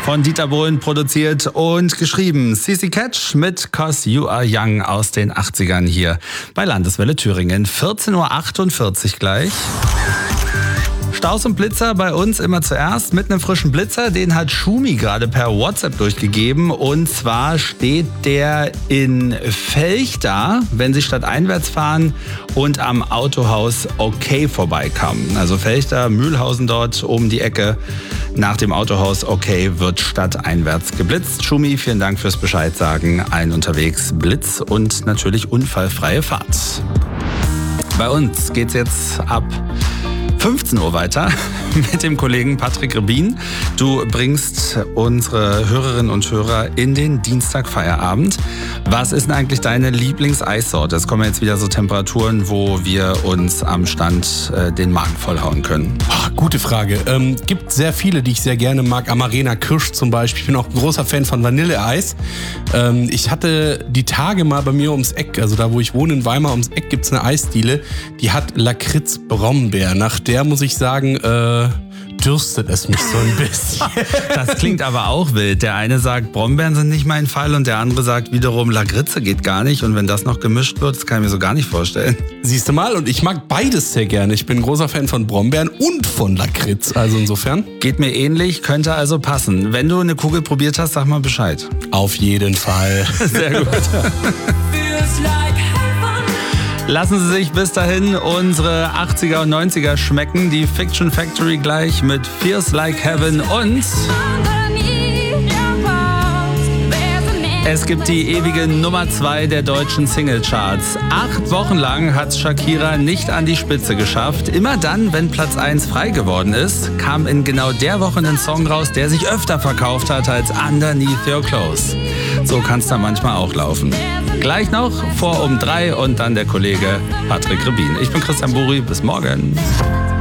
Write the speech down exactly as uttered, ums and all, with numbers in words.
von Dieter Bohlen produziert und geschrieben. C C Catch mit Cause You Are Young aus den achtzigern hier bei Landeswelle Thüringen. vierzehn Uhr achtundvierzig gleich. Staus und Blitzer bei uns immer zuerst mit einem frischen Blitzer. Den hat Schumi gerade per WhatsApp durchgegeben. Und zwar steht der in Felchter, wenn Sie stadteinwärts fahren und am Autohaus OK vorbeikommen. Also Felchter, Mühlhausen dort um die Ecke. Nach dem Autohaus OK wird stadteinwärts geblitzt. Schumi, vielen Dank fürs Bescheid sagen. Allen unterwegs Blitz und natürlich unfallfreie Fahrt. Bei uns geht's jetzt ab fünfzehn Uhr weiter mit dem Kollegen Patrick Rebin. Du bringst unsere Hörerinnen und Hörer in den Dienstagfeierabend. Was ist denn eigentlich deine Lieblingseissorte? Es kommen jetzt wieder so Temperaturen, wo wir uns am Stand äh, den Magen vollhauen können. Ach, gute Frage. Ähm, gibt sehr viele, die ich sehr gerne mag. Amarena Kirsch zum Beispiel. Ich bin auch ein großer Fan von Vanilleeis. Ähm, ich hatte die Tage mal bei mir ums Eck, also da wo ich wohne in Weimar ums Eck, gibt es eine Eisdiele, die hat Lakritz-Brombeer. Nach der muss ich sagen, äh, dürstet es mich so ein bisschen. Das klingt aber auch wild. Der eine sagt, Brombeeren sind nicht mein Fall und der andere sagt wiederum, Lakritze geht gar nicht. Und wenn das noch gemischt wird, das kann ich mir so gar nicht vorstellen. Siehst du mal, und ich mag beides sehr gerne. Ich bin ein großer Fan von Brombeeren und von Lakritz. Also insofern. Geht mir ähnlich, könnte also passen. Wenn du eine Kugel probiert hast, sag mal Bescheid. Auf jeden Fall. Sehr gut. Lassen Sie sich bis dahin unsere achtziger und neunziger schmecken. Die Fiction Factory gleich mit Feels Like Heaven und es gibt die ewige Nummer zwei der deutschen Singlecharts. Acht Wochen lang hat Shakira nicht an die Spitze geschafft. Immer dann, wenn Platz eins frei geworden ist, kam in genau der Woche ein Song raus, der sich öfter verkauft hat als Underneath Your Clothes. So kann es da manchmal auch laufen. Gleich noch vor um drei und dann der Kollege Patrick Rebin. Ich bin Christian Buri, bis morgen.